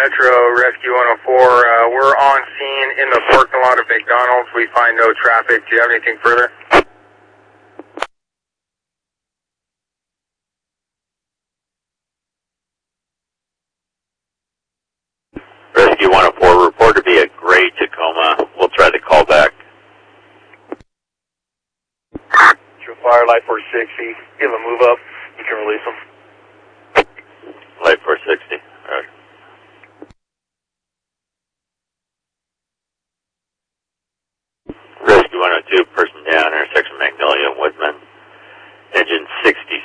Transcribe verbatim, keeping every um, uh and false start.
Metro, Rescue one oh four. Uh, we're on scene in the parking lot of McDonald's. We find no traffic. Do you have anything further? Rescue one oh four, report to be a gray Tacoma. We'll try to call back. Fire, Light four sixty. Give a move up. You can release them. Light four sixty. All right. Rescue one oh two, person down, intersection Magnolia, Woodman. Engine sixty